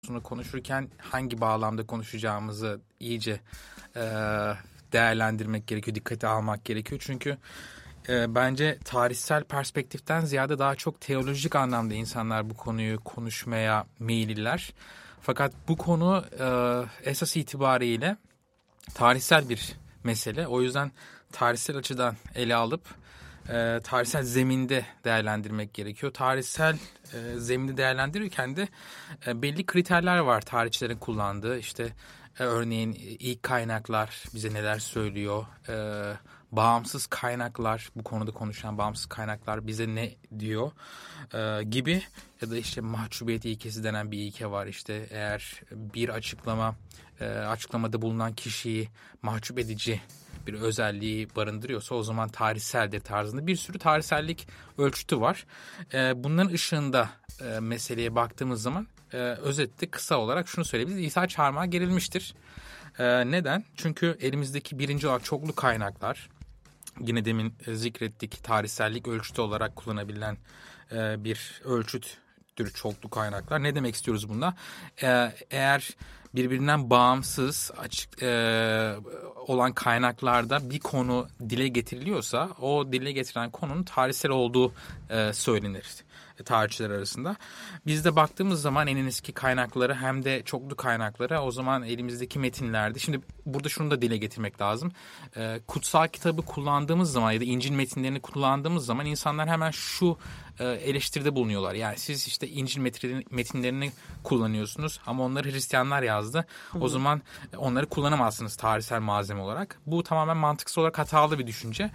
konuşurken hangi bağlamda konuşacağımızı iyice değerlendirmek gerekiyor, dikkate almak gerekiyor. Çünkü bence tarihsel perspektiften ziyade daha çok teolojik anlamda insanlar bu konuyu konuşmaya meyilliler. Fakat bu konu esas itibariyle tarihsel bir mesele. O yüzden tarihsel açıdan ele alıp tarihsel zeminde değerlendirmek gerekiyor. Tarihsel zeminde değerlendirirken de belli kriterler var tarihçilerin kullandığı. İşte örneğin ilk kaynaklar bize neler söylüyor, bağımsız kaynaklar, bu konuda konuşan bağımsız kaynaklar bize ne diyor gibi, ya da işte mahcubiyet ilkesi denen bir ilke var. İşte eğer bir açıklamada bulunan kişiyi mahcup edici bir özelliği barındırıyorsa o zaman tarihseldir tarzında bir sürü tarihsellik ölçütü var. Bunların ışığında meseleye baktığımız zaman özetle kısa olarak şunu söyleyebiliriz: İsa çarmıha gerilmiştir. Neden? Çünkü elimizdeki birinci olarak çoklu kaynaklar, yine demin zikrettik, tarihsellik ölçütü olarak kullanabilen bir ölçüttür çoklu kaynaklar. Ne demek istiyoruz bunda? Eğer birbirinden bağımsız olan kaynaklarda bir konu dile getiriliyorsa o dile getirilen konunun tarihsel olduğu söylenir tarihçiler arasında. Biz de baktığımız zaman en eski kaynakları hem de çoklu kaynaklara, o zaman elimizdeki metinlerde, şimdi burada şunu da dile getirmek lazım. Kutsal kitabı kullandığımız zaman ya da İncil metinlerini kullandığımız zaman insanlar hemen şu eleştiride bulunuyorlar. Yani siz işte İncil metinlerini kullanıyorsunuz ama onları Hristiyanlar yazdı. O zaman onları kullanamazsınız tarihsel malzeme olarak. Bu tamamen mantıksal olarak hatalı bir düşünce.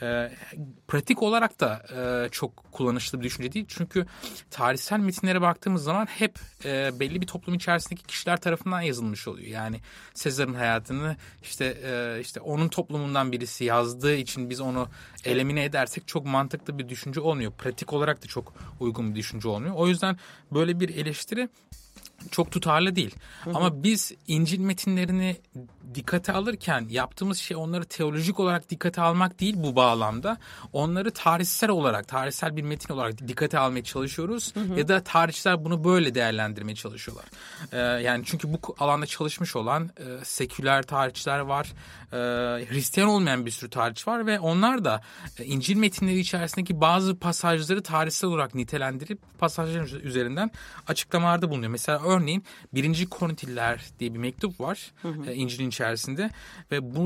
Pratik olarak da çok kullanışlı bir düşünce değil. Çünkü tarihsel metinlere baktığımız zaman hep belli bir toplum içerisindeki kişiler tarafından yazılmış oluyor. Yani Sezar'ın hayatını işte onun toplumundan birisi yazdığı için biz onu elemine edersek çok mantıklı bir düşünce olmuyor. Pratik olarak da çok uygun bir düşünce olmuyor. O yüzden böyle bir eleştiri çok tutarlı değil. Ama biz İncil metinlerini dikkate alırken yaptığımız şey onları teolojik olarak dikkate almak değil bu bağlamda. Onları tarihsel olarak, tarihsel bir metin olarak dikkate almaya çalışıyoruz. Ya da tarihçiler bunu böyle değerlendirmeye çalışıyorlar. Yani çünkü bu alanda çalışmış olan seküler tarihçiler var. Hristiyan olmayan bir sürü tarihçi var ve onlar da İncil metinleri içerisindeki bazı pasajları tarihsel olarak nitelendirip pasajların üzerinden açıklamalarda bulunuyor. Mesela örneğin 1. Korintiler diye bir mektup var İncil'in içerisinde ve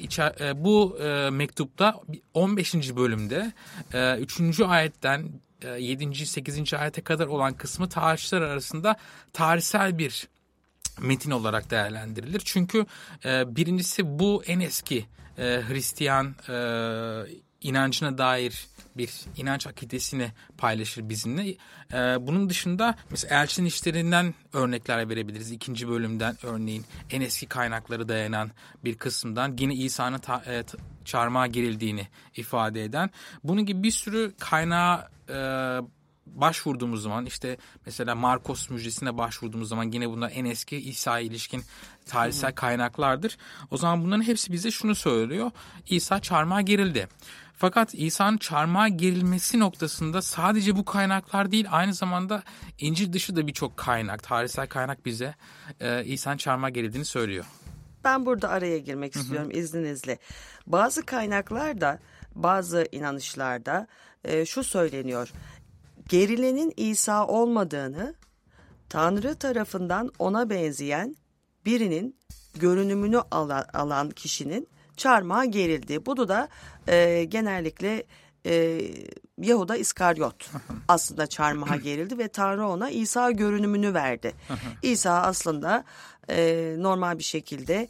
bu mektupta 15. bölümde 3. ayetten 7. 8. ayete kadar olan kısmı tarihçiler arasında tarihsel bir metin olarak değerlendirilir. Çünkü birincisi bu en eski Hristiyan inancına dair bir inanç akidesini paylaşır bizimle. Bunun dışında mesela Elçinin İşlerinden örnekler verebiliriz. 2. bölümden örneğin en eski kaynakları dayanan bir kısımdan yine İsa'nın çarmıha gerildiğini ifade eden. Bunun gibi bir sürü kaynağa başvurduğumuz zaman, işte mesela Markos müjdesine başvurduğumuz zaman yine bunlar en eski İsa'ya ilişkin tarihsel kaynaklardır. O zaman bunların hepsi bize şunu söylüyor: İsa çarmıha gerildi. Fakat İsa'nın çarmıha gerilmesi noktasında sadece bu kaynaklar değil, aynı zamanda İncil dışı da birçok kaynak, tarihsel kaynak bize İsa'nın çarmıha gerildiğini söylüyor. Ben burada araya girmek istiyorum izninizle. Bazı kaynaklarda, bazı inanışlarda şu söyleniyor: gerilenin İsa olmadığını, Tanrı tarafından ona benzeyen birinin görünümünü alan kişinin çarmıha gerildi. Bunu da genellikle Yahuda İskaryot aslında çarmıha gerildi ve Tanrı ona İsa görünümünü verdi. İsa aslında normal bir şekilde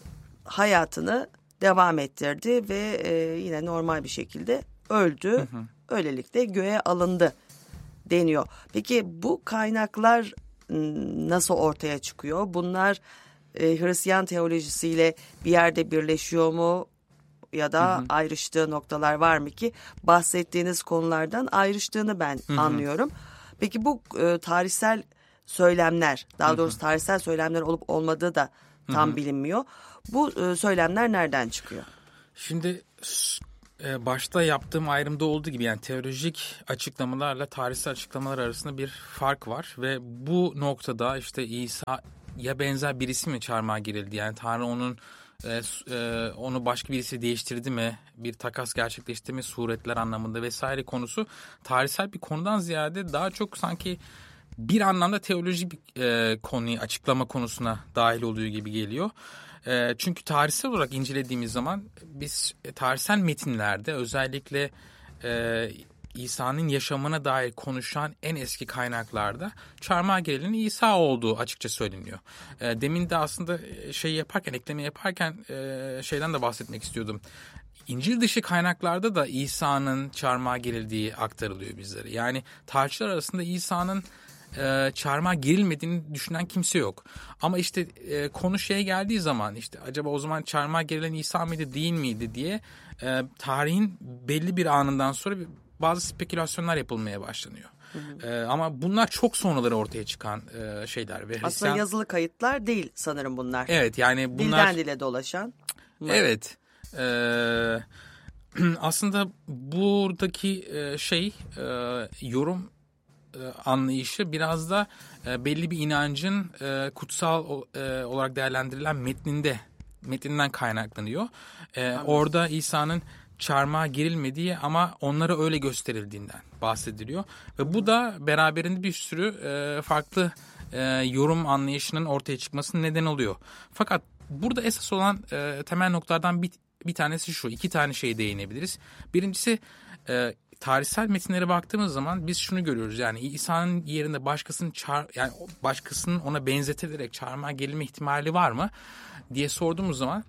hayatını devam ettirdi ve yine normal bir şekilde öldü. Öylelikle göğe alındı deniyor. Peki bu kaynaklar nasıl ortaya çıkıyor? Bunlar Hristiyan teolojisiyle bir yerde birleşiyor mu? Ya da ayrıştığı noktalar var mı ki? Bahsettiğiniz konulardan ayrıştığını ben anlıyorum. Peki bu tarihsel söylemler, daha doğrusu tarihsel söylemler olup olmadığı da tam bilinmiyor. Bu söylemler nereden çıkıyor? Şimdi Başta yaptığım ayrımda olduğu gibi yani teolojik açıklamalarla tarihsel açıklamalar arasında bir fark var ve bu noktada işte İsa'ya benzer birisi mi çarmıha gerildi? Yani Tanrı onu başka birisi değiştirdi mi? Bir takas gerçekleşti mi? Suretler anlamında vesaire konusu tarihsel bir konudan ziyade daha çok sanki bir anlamda teolojik bir konuyu açıklama konusuna dahil olduğu gibi geliyor. Çünkü tarihsel olarak incelediğimiz zaman biz tarihsel metinlerde özellikle İsa'nın yaşamına dair konuşan en eski kaynaklarda çarmıha gerilenin İsa olduğu açıkça söyleniyor. Demin de aslında ekleme yaparken şeyden de bahsetmek istiyordum. İncil dışı kaynaklarda da İsa'nın çarmıha gerildiği aktarılıyor bizlere. Yani tarihçiler arasında İsa'nın çarmıha gerilmediğini düşünen kimse yok. Ama işte konu geldiği zaman işte acaba o zaman çarmıha gerilen İsa mıydı değil miydi diye tarihin belli bir anından sonra bazı spekülasyonlar yapılmaya başlanıyor. Ama bunlar çok sonraları ortaya çıkan şeyler. Ve aslında yazılı kayıtlar değil sanırım bunlar. Evet yani bunlar. Dilden dile dolaşan. Evet. Aslında buradaki yorum anlayışı biraz da belli bir inancın kutsal olarak değerlendirilen metninden kaynaklanıyor. Orada İsa'nın çarmıha gerilmediği ama onlara öyle gösterildiğinden bahsediliyor. Ve bu da beraberinde bir sürü farklı yorum anlayışının ortaya çıkmasının neden oluyor. Fakat burada esas olan temel noktalardan bir tanesi şu. 2 tane şeye değinebiliriz. Birincisi tarihsel metinlere baktığımız zaman biz şunu görüyoruz. Yani İsa'nın yerinde başkasının ona benzetilerek çarmıha gerilme ihtimali var mı diye sorduğumuz zaman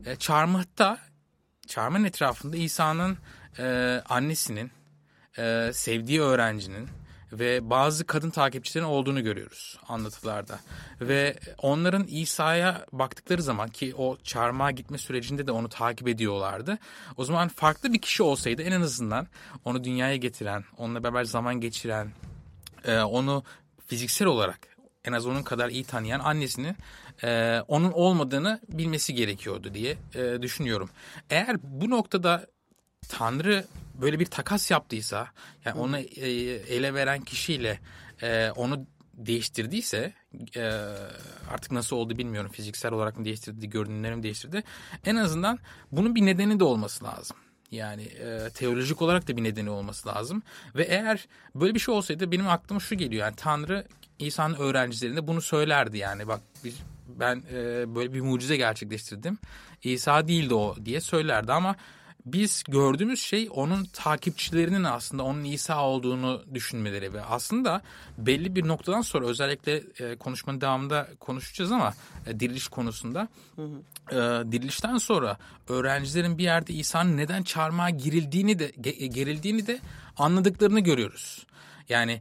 çarmıhın etrafında İsa'nın annesinin, sevdiği öğrencinin ve bazı kadın takipçilerin olduğunu görüyoruz anlatılarda. Ve onların İsa'ya baktıkları zaman ki o çarmıha gitme sürecinde de onu takip ediyorlardı. O zaman farklı bir kişi olsaydı en azından onu dünyaya getiren, onunla beraber zaman geçiren, onu fiziksel olarak en az onun kadar iyi tanıyan annesinin onun olmadığını bilmesi gerekiyordu diye düşünüyorum. Eğer bu noktada Tanrı böyle bir takas yaptıysa, yani onu ele veren kişiyle onu değiştirdiyse, artık nasıl oldu bilmiyorum, fiziksel olarak mı değiştirdi, görünümleri mi değiştirdi, en azından bunun bir nedeni de olması lazım. Yani teolojik olarak da bir nedeni olması lazım. Ve eğer böyle bir şey olsaydı benim aklıma şu geliyor, yani Tanrı İsa'nın öğrencilerine bunu söylerdi, yani bak ben böyle bir mucize gerçekleştirdim, İsa değildi o diye söylerdi. Ama biz gördüğümüz şey onun takipçilerinin aslında onun İsa olduğunu düşünmeleri ve aslında belli bir noktadan sonra, özellikle konuşmanın devamında konuşacağız ama diriliş konusunda, dirilişten sonra öğrencilerin bir yerde İsa'nın neden çarmıha gerildiğini de anladıklarını görüyoruz. Yani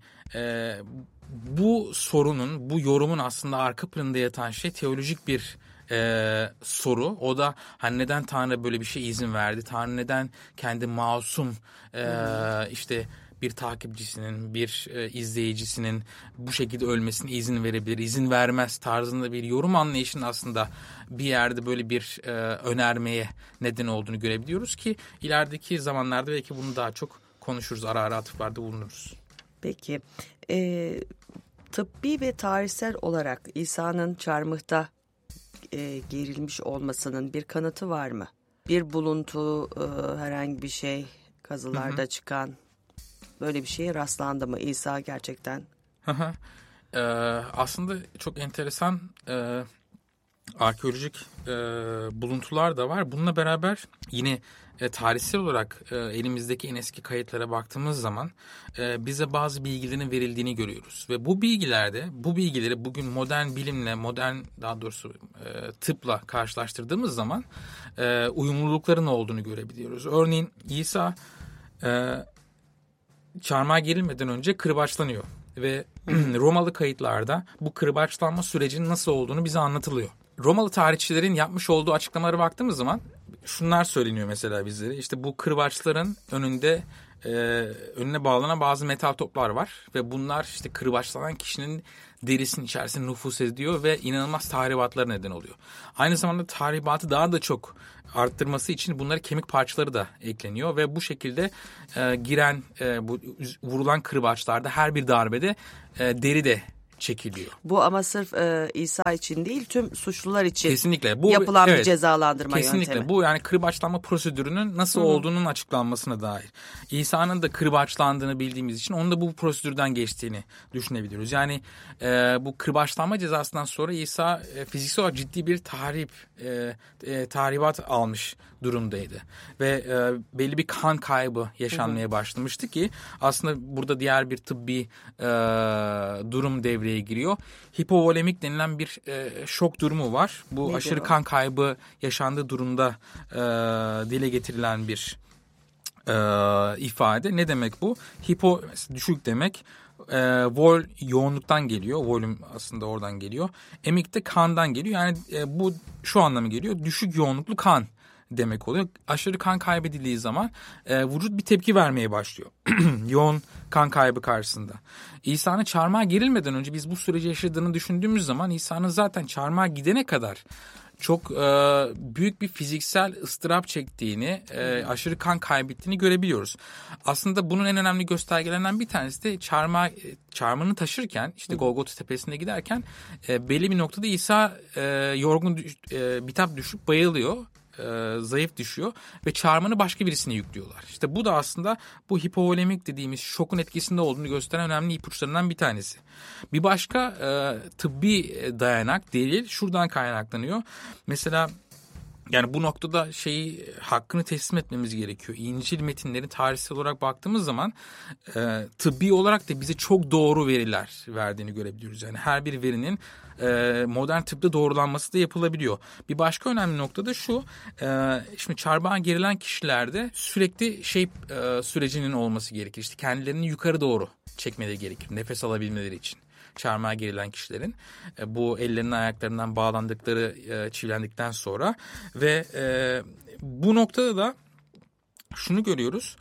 bu sorunun, bu yorumun aslında arka planında yatan şey teolojik bir soru. O da hani neden Tanrı böyle bir şey izin verdi? Tanrı neden kendi masum işte bir takipçisinin, bir izleyicisinin bu şekilde ölmesine izin verebilir, izin vermez tarzında bir yorum anlayışının aslında bir yerde böyle bir önermeye neden olduğunu görebiliyoruz ki ilerideki zamanlarda belki bunu daha çok konuşuruz, ara ara atıflarda bulunuruz. Peki tıbbi ve tarihsel olarak İsa'nın çarmıhta gerilmiş olmasının bir kanıtı var mı? Bir buluntu, herhangi bir şey, kazılarda çıkan böyle bir şeye rastlandı mı? İsa gerçekten? Aslında çok enteresan arkeolojik buluntular da var. Bununla beraber yine tarihsel olarak elimizdeki en eski kayıtlara baktığımız zaman bize bazı bilgilerin verildiğini görüyoruz. Ve bu bilgileri bugün modern bilimle, tıpla karşılaştırdığımız zaman uyumlulukların olduğunu görebiliyoruz. Örneğin İsa çarmıha gerilmeden önce kırbaçlanıyor. Ve Romalı kayıtlarda bu kırbaçlanma sürecinin nasıl olduğunu bize anlatılıyor. Romalı tarihçilerin yapmış olduğu açıklamalara baktığımız zaman şunlar söyleniyor mesela bizlere. İşte bu kırbaçların önüne bağlanan bazı metal toplar var ve bunlar işte kırbaçlanan kişinin derisinin içerisine nüfuz ediyor ve inanılmaz tahribatlara neden oluyor. Aynı zamanda tahribatı daha da çok arttırması için bunlara kemik parçaları da ekleniyor ve bu şekilde giren bu vurulan kırbaçlarda her bir darbede deri de çekiliyor. Bu ama sırf İsa için değil, tüm suçlular için kesinlikle yapılan bir cezalandırma kesinlikle yöntemi. Bu yani kırbaçlanma prosedürünün nasıl olduğunun açıklanmasına dair. İsa'nın da kırbaçlandığını bildiğimiz için onun da bu prosedürden geçtiğini düşünebiliyoruz. Yani bu kırbaçlanma cezasından sonra İsa fiziksel olarak ciddi bir tahribat almış durumdaydı. Ve belli bir kan kaybı yaşanmaya başlamıştı ki aslında burada diğer bir tıbbi durum devreye giriyor. Hipovolemik denilen bir şok durumu var. Bu nedir aşırı o? kan kaybı yaşandığı durumda dile getirilen bir ifade. Ne demek bu? Hipo düşük demek. Vol yoğunluktan geliyor. Volüm aslında oradan geliyor. Emik de kandan geliyor. Yani bu şu anlamı geliyor. Düşük yoğunluklu kan demek oluyor. Aşırı kan kaybedildiği zaman vücut bir tepki vermeye başlıyor. Yoğun kan kaybı karşısında. İsa'nın çarmıha gerilmeden önce biz bu süreci yaşadığını düşündüğümüz zaman İsa'nın zaten çarmıha gidene kadar çok büyük bir fiziksel ıstırap çektiğini, aşırı kan kaybettiğini görebiliyoruz. Aslında bunun en önemli göstergelerinden bir tanesi de çarmıhını taşırken, işte Golgota Tepesi'ne giderken belli bir noktada İsa yorgun, bitap düşüp bayılıyor. Zayıf düşüyor ve çarmıhını başka birisine yüklüyorlar. İşte bu da aslında bu hipovolemik dediğimiz şokun etkisinde olduğunu gösteren önemli ipuçlarından bir tanesi. Bir başka tıbbi dayanak, delil şuradan kaynaklanıyor. Mesela yani bu noktada hakkını teslim etmemiz gerekiyor. İncil metinlerin tarihsel olarak baktığımız zaman tıbbi olarak da bize çok doğru veriler verdiğini görebiliyoruz. Yani her bir verinin modern tıpta doğrulanması da yapılabiliyor. Bir başka önemli nokta da şu. Şimdi çarmıha gerilen kişilerde sürekli sürecinin olması gerekir. İşte kendilerini yukarı doğru çekmeleri gerekir. Nefes alabilmeleri için. Çarmıha gerilen kişilerin bu ellerinin ayaklarından bağlandıkları çivilendikten sonra ve bu noktada da şunu görüyoruz.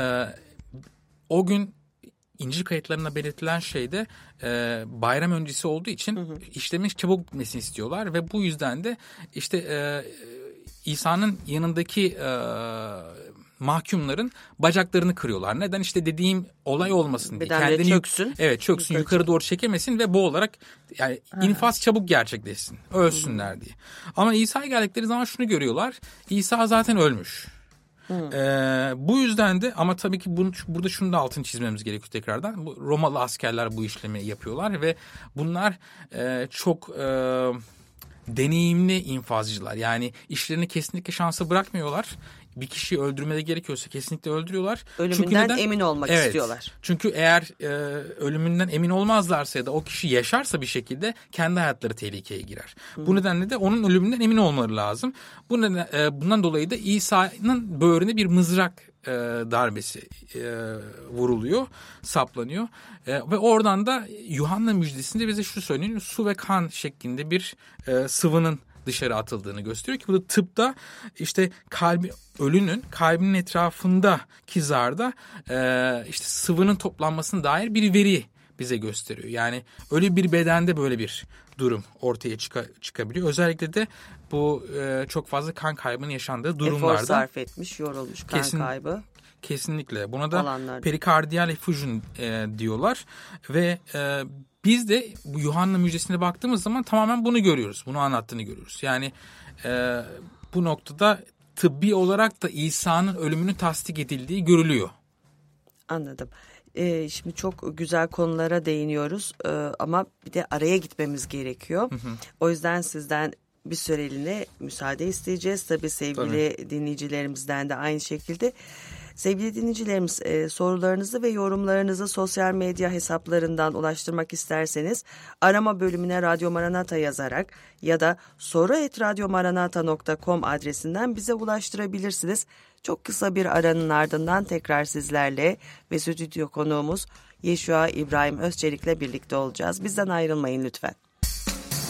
O gün İncil kayıtlarında belirtilen şeyde bayram öncesi olduğu için işlemin çabuk bitmesini istiyorlar ve bu yüzden de işte İsa'nın yanındaki mahkumların bacaklarını kırıyorlar. Neden? İşte dediğim olay olmasın diye. Kendini çöksün. Çöksün, yukarı doğru çekemesin ve boğularak yani infaz çabuk gerçekleşsin. Ölsünler diye. Ama İsa'ya geldikleri zaman şunu görüyorlar. İsa zaten ölmüş. Bu yüzden de ama tabii ki burada şunu da altını çizmemiz gerekiyor tekrardan. Romalı askerler bu işlemi yapıyorlar ve bunlar çok deneyimli infazcılar. Yani işlerini kesinlikle şansa bırakmıyorlar. Bir kişiyi öldürmeleri gerekiyorsa kesinlikle öldürüyorlar. Ölümünden emin olmak istiyorlar. Çünkü eğer ölümünden emin olmazlarsa ya da o kişi yaşarsa bir şekilde kendi hayatları tehlikeye girer. Bu nedenle de onun ölümünden emin olmaları lazım. Bundan dolayı da İsa'nın böğrüne bir mızrak darbesi vuruluyor, saplanıyor. Ve oradan da Yuhanna müjdesinde bize şu söyleniyor. Su ve kan şeklinde bir sıvının dışarı atıldığını gösteriyor ki bu da tıpta işte ölünün kalbinin etrafındaki zarda işte sıvının toplanmasına dair bir veri bize gösteriyor. Yani ölü bir bedende böyle bir durum ortaya çıkabiliyor. Özellikle de bu çok fazla kan kaybının yaşandığı durumlarda. Efor sarf etmiş, yorulmuş kan kaybı. Kesinlikle. Buna da olanlarda. Perikardiyal effusion diyorlar ve biz de bu Yuhanna müjdesine baktığımız zaman tamamen bunu görüyoruz. Bunu anlattığını görüyoruz. Yani bu noktada tıbbi olarak da İsa'nın ölümünün tasdik edildiği görülüyor. Anladım. Şimdi çok güzel konulara değiniyoruz ama bir de araya gitmemiz gerekiyor. O yüzden sizden bir süreliğine müsaade isteyeceğiz. Tabii sevgili dinleyicilerimizden de aynı şekilde. Sevgili dinleyicilerimiz, sorularınızı ve yorumlarınızı sosyal medya hesaplarından ulaştırmak isterseniz arama bölümüne Radyo Maranata yazarak ya da soru@radyomaranata.com adresinden bize ulaştırabilirsiniz. Çok kısa bir aranın ardından tekrar sizlerle ve stüdyo konuğumuz Yeşua İbrahim Özçelik'le birlikte olacağız. Bizden ayrılmayın lütfen.